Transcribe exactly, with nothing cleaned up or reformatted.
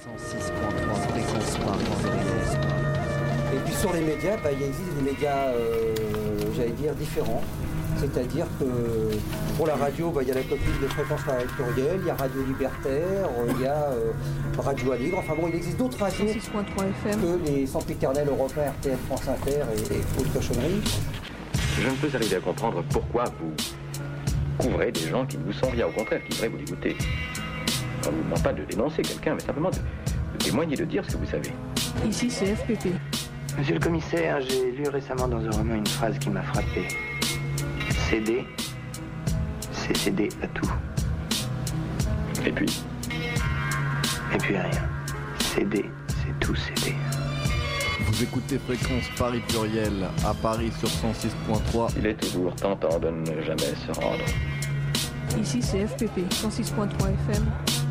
cent six point trois fréquence Paris. Et puis sur les médias, bah, il existe des médias, euh, j'allais dire, différents. C'est-à-dire que pour la radio, bah, il y a la copine de Fréquence Paris Pluriel, il y a Radio Libertaire, il y a euh, Radio Aligre. Enfin bon, il existe d'autres radios cent six point trois F M que les sempiternels européens, R T L, France Inter et, et autres cochonneries. Je ne peux arriver à comprendre pourquoi vous couvrez des gens qui ne vous sont rien, au contraire, qui devraient vous dégoûter. On ne vous demande pas de dénoncer quelqu'un, mais simplement de, de témoigner, de dire ce que vous savez. Ici, c'est F P P. Monsieur le commissaire, j'ai lu récemment dans un roman une phrase qui m'a frappé. Céder, c'est céder à tout. Et puis Et puis rien. Céder, c'est tout céder. Vous écoutez Fréquence Paris Pluriel à Paris sur cent six point trois. il est toujours tentant de ne jamais se rendre. Ici, c'est F P P, cent six point trois F M.